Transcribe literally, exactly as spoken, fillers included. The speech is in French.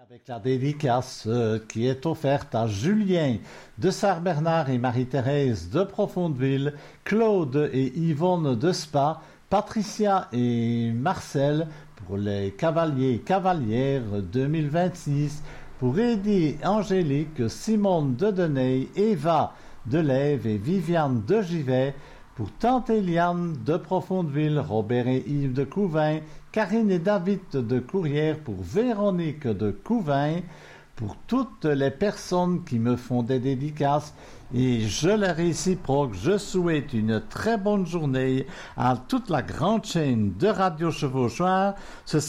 Avec la dédicace euh, qui est offerte à Julien de Sarre-Bernard et Marie-Thérèse de Profondeville, Claude et Yvonne de Spa, Patricia et Marcel pour les cavaliers et cavalières deux mille vingt-six, pour Eddie, Angélique, Simone de Deney, Eva de Lève et Viviane de Givet, pour Tante Eliane de Profondeville, Robert et Yves de Couvain, Karine et David de Courrières, pour Véronique de Couvain, pour toutes les personnes qui me font des dédicaces, et je les réciproque, je souhaite une très bonne journée à toute la grande chaîne de Radio Chevauchoir. Ce